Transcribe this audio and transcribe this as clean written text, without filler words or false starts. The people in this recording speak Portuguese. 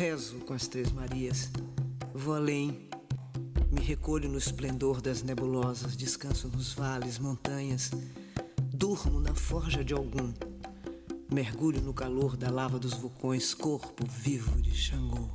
Rezo com as Três Marias, vou além, me recolho no esplendor das nebulosas, descanso nos vales, montanhas, durmo na forja de algum, mergulho no calor da lava dos vulcões, corpo vivo de Xangô.